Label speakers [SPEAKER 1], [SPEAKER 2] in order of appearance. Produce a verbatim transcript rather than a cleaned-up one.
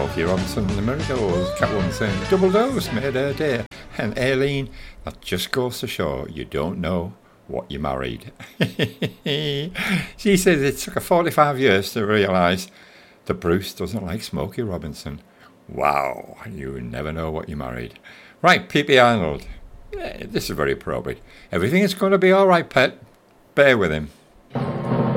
[SPEAKER 1] Smokey Robinson in America, or Catwoman saying, double dose made her day. And Aileen, that just goes to show you don't know what you married. She says it took her forty-five years to realise that Bruce doesn't like Smokey Robinson. Wow, you never know what you married. Right, P P Arnold. Yeah, this is very appropriate. Everything is going to be all right, pet. Bear with him.